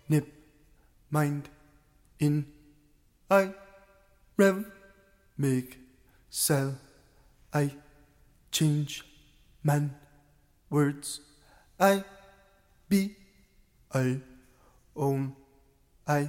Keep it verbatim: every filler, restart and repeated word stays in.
nip, mind, in, I, rev, make, sell, I, change, man, words, I, be, I, own,